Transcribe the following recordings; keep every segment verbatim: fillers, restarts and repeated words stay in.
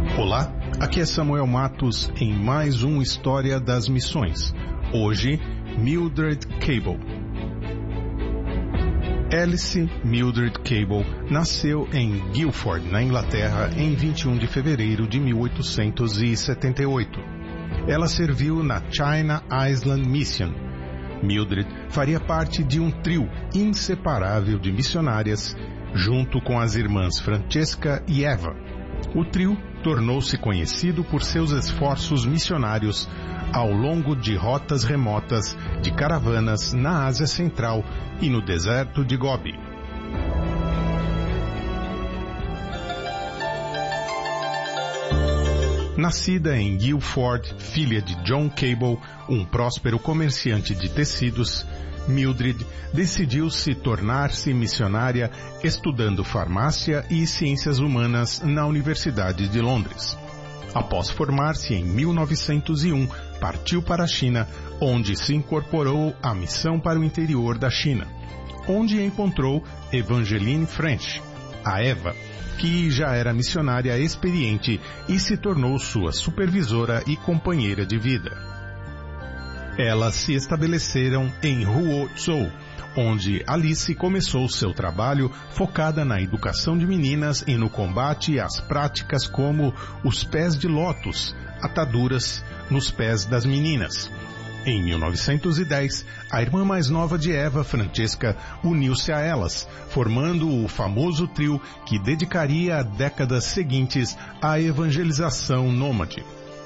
Olá, aqui é Samuel Matos em mais um História das Missões. Hoje, Mildred Cable. Alice Mildred Cable nasceu em Guildford, na Inglaterra, em vinte e um de fevereiro de mil oitocentos e setenta e oito. Ela serviu na China Island Mission. Mildred faria parte de um trio inseparável de missionárias, junto com as irmãs Francesca e Eva. O trio tornou-se conhecido por seus esforços missionários ao longo de rotas remotas de caravanas na Ásia Central e no deserto de Gobi. Nascida em Guildford, filha de John Cable, um próspero comerciante de tecidos, Mildred decidiu se tornar-se missionária estudando farmácia e ciências humanas na Universidade de Londres. Após formar-se em mil novecentos e um, partiu para a China, onde se incorporou à missão para o interior da China, onde encontrou Evangeline French, a Eva, que já era missionária experiente e se tornou sua supervisora e companheira de vida. Elas se estabeleceram em Huozhou, onde Alice começou seu trabalho focada na educação de meninas e no combate às práticas como os pés de lótus, ataduras nos pés das meninas. Em mil novecentos e dez, a irmã mais nova de Eva, Francesca, uniu-se a elas, formando o famoso trio que dedicaria décadas seguintes à evangelização nômade.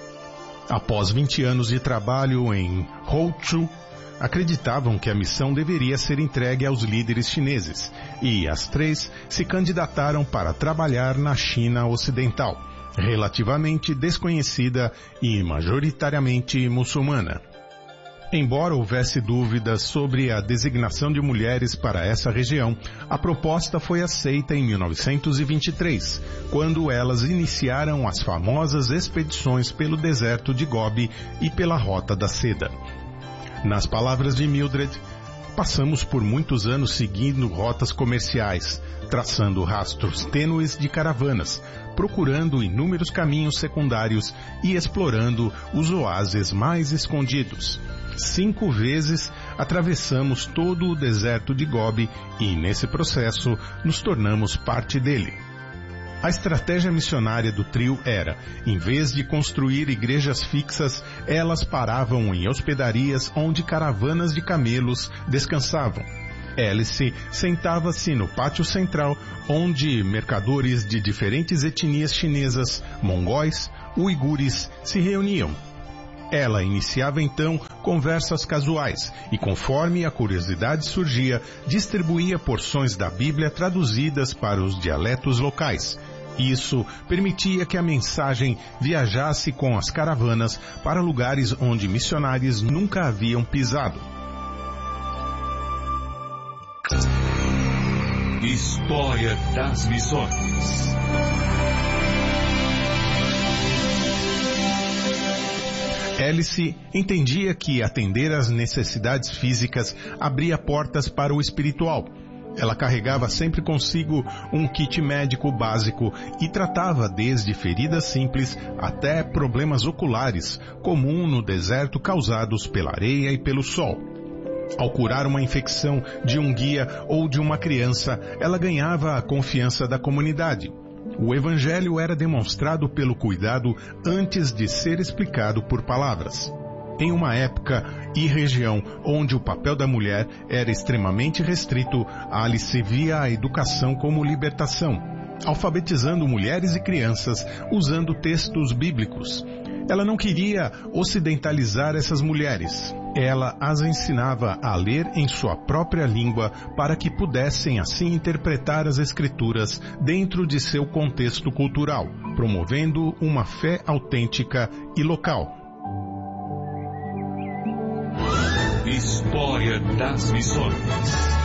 Após vinte anos de trabalho em Huozhou, acreditavam que a missão deveria ser entregue aos líderes chineses, e as três se candidataram para trabalhar na China Ocidental, relativamente desconhecida e majoritariamente muçulmana. Embora houvesse dúvidas sobre a designação de mulheres para essa região, a proposta foi aceita em mil novecentos e vinte e três, quando elas iniciaram as famosas expedições pelo deserto de Gobi e pela Rota da Seda. Nas palavras de Mildred, passamos por muitos anos seguindo rotas comerciais, traçando rastros tênues de caravanas, procurando inúmeros caminhos secundários e explorando os oásis mais escondidos. Cinco vezes atravessamos todo o deserto de Gobi e, nesse processo, nos tornamos parte dele. A estratégia missionária do trio era, em vez de construir igrejas fixas, elas paravam em hospedarias onde caravanas de camelos descansavam. Alice sentava-se no pátio central, onde mercadores de diferentes etnias chinesas, mongóis, uigures se reuniam. Ela iniciava então conversas casuais e, conforme a curiosidade surgia, distribuía porções da Bíblia traduzidas para os dialetos locais. Isso permitia que a mensagem viajasse com as caravanas para lugares onde missionários nunca haviam pisado. História das Missões. Alice entendia que atender às necessidades físicas abria portas para o espiritual. Ela carregava sempre consigo um kit médico básico e tratava desde feridas simples até problemas oculares, comum no deserto causados pela areia e pelo sol. Ao curar uma infecção de um guia ou de uma criança, ela ganhava a confiança da comunidade. O Evangelho era demonstrado pelo cuidado antes de ser explicado por palavras. Em uma época e região onde o papel da mulher era extremamente restrito, Alice via a educação como libertação, alfabetizando mulheres e crianças usando textos bíblicos. Ela não queria ocidentalizar essas mulheres. Ela as ensinava a ler em sua própria língua para que pudessem assim interpretar as Escrituras dentro de seu contexto cultural, promovendo uma fé autêntica e local. História das Missões.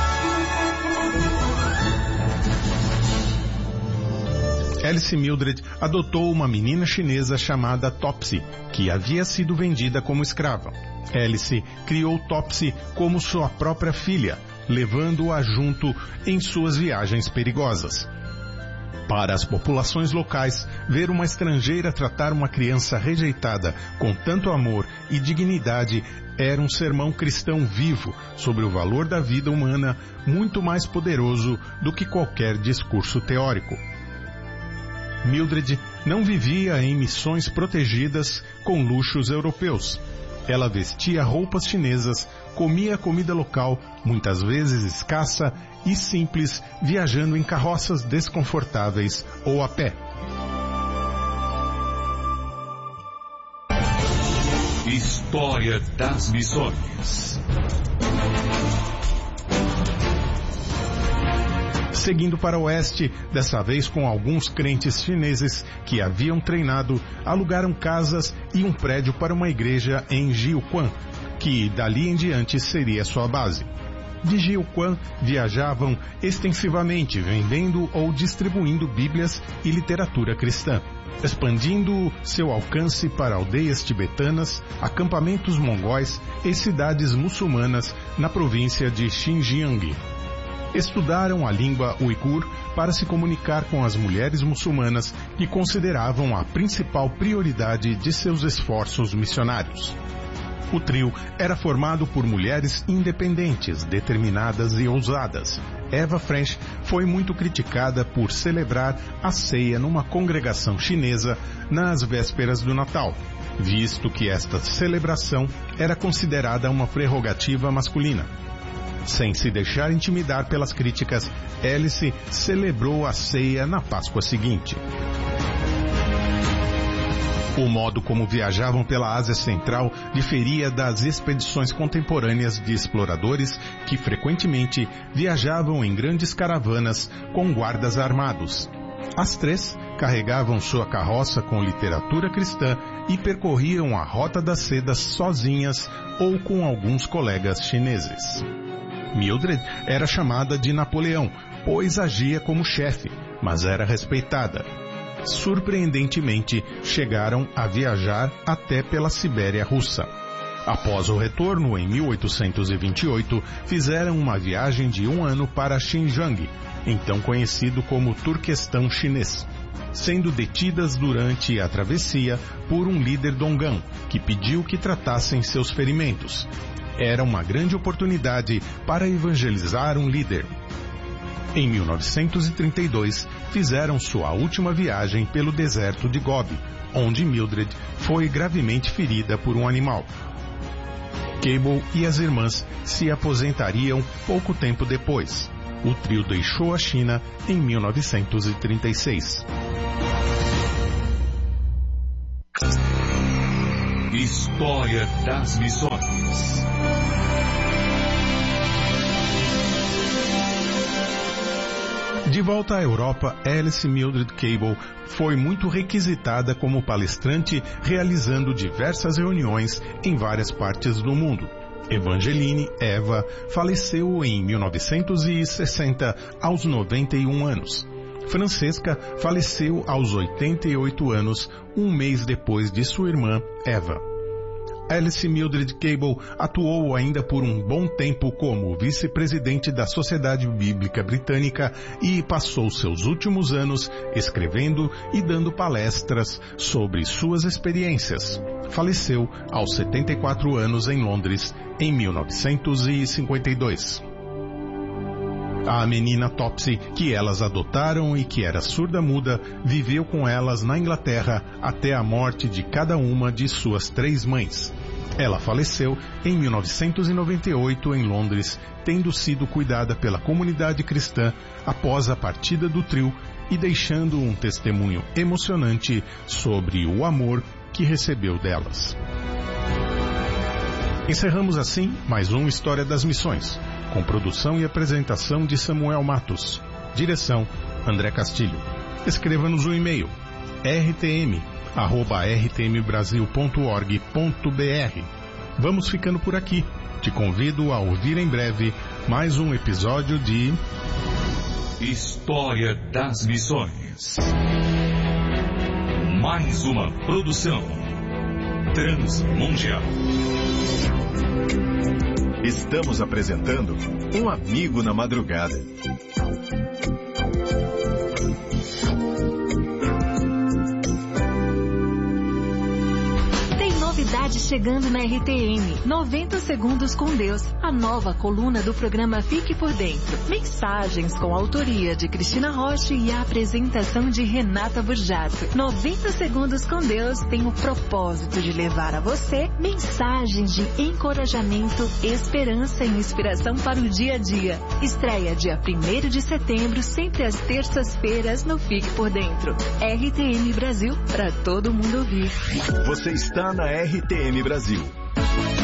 Alice Mildred adotou uma menina chinesa chamada Topsy, que havia sido vendida como escrava. Alice criou Topsy como sua própria filha, levando-a junto em suas viagens perigosas. Para as populações locais, ver uma estrangeira tratar uma criança rejeitada com tanto amor e dignidade era um sermão cristão vivo sobre o valor da vida humana, muito mais poderoso do que qualquer discurso teórico. Mildred não vivia em missões protegidas com luxos europeus. Ela vestia roupas chinesas, comia comida local, muitas vezes escassa e simples, viajando em carroças desconfortáveis ou a pé. História das Missões. Seguindo para o oeste, dessa vez com alguns crentes chineses que haviam treinado, alugaram casas e um prédio para uma igreja em Jiuquan, que dali em diante seria sua base. De Jiuquan viajavam extensivamente, vendendo ou distribuindo bíblias e literatura cristã, expandindo seu alcance para aldeias tibetanas, acampamentos mongóis e cidades muçulmanas na província de Xinjiang. Estudaram a língua uigur para se comunicar com as mulheres muçulmanas que consideravam a principal prioridade de seus esforços missionários. O trio era formado por mulheres independentes, determinadas e ousadas. Eva French foi muito criticada por celebrar a ceia numa congregação chinesa nas vésperas do Natal, visto que esta celebração era considerada uma prerrogativa masculina. Sem se deixar intimidar pelas críticas, Alice celebrou a ceia na Páscoa seguinte. O modo como viajavam pela Ásia Central diferia das expedições contemporâneas de exploradores que frequentemente viajavam em grandes caravanas com guardas armados. As três carregavam sua carroça com literatura cristã e percorriam a Rota das Sedas sozinhas ou com alguns colegas chineses. Mildred era chamada de Napoleão, pois agia como chefe, mas era respeitada. Surpreendentemente, chegaram a viajar até pela Sibéria russa. Após o retorno, em mil oitocentos e vinte e oito, fizeram uma viagem de um ano para Xinjiang, então conhecido como Turquestão chinês, sendo detidas durante a travessia por um líder Dongan, que pediu que tratassem seus ferimentos. Era uma grande oportunidade para evangelizar um líder. Em mil novecentos e trinta e dois, fizeram sua última viagem pelo deserto de Gobi, onde Mildred foi gravemente ferida por um animal. Cable e as irmãs se aposentariam pouco tempo depois. O trio deixou a China em mil novecentos e trinta e seis. História das Missões. De volta à Europa, Alice Mildred Cable foi muito requisitada como palestrante, realizando diversas reuniões em várias partes do mundo. Evangeline Eva faleceu em mil novecentos e sessenta, aos noventa e um anos. Francesca faleceu aos oitenta e oito anos, um mês depois de sua irmã Eva. Alice Mildred Cable atuou ainda por um bom tempo como vice-presidente da Sociedade Bíblica Britânica e passou seus últimos anos escrevendo e dando palestras sobre suas experiências. Faleceu aos setenta e quatro anos em Londres, em mil novecentos e cinquenta e dois. A menina Topsy, que elas adotaram e que era surda-muda, viveu com elas na Inglaterra até a morte de cada uma de suas três mães. Ela faleceu em mil novecentos e noventa e oito em Londres, tendo sido cuidada pela comunidade cristã após a partida do trio e deixando um testemunho emocionante sobre o amor que recebeu delas. Encerramos assim mais um História das Missões, com produção e apresentação de Samuel Matos. Direção, André Castilho. Escreva-nos um e-mail, r t m arroba r t m brasil ponto org ponto b r. Vamos ficando por aqui. Te convido a ouvir em breve mais um episódio de História das Missões. Mais uma produção transmundial. Estamos apresentando Um Amigo na Madrugada. chegando na R T M. noventa segundos com Deus, a nova coluna do programa Fique por Dentro. Mensagens com a autoria de Cristina Rocha e a apresentação de Renata Burjato. noventa segundos com Deus tem o propósito de levar a você mensagens de encorajamento, esperança e inspiração para o dia a dia. Estreia dia primeiro de setembro, sempre às terças-feiras no Fique por Dentro. R T M Brasil, para todo mundo ouvir. Você está na R T M Brasil.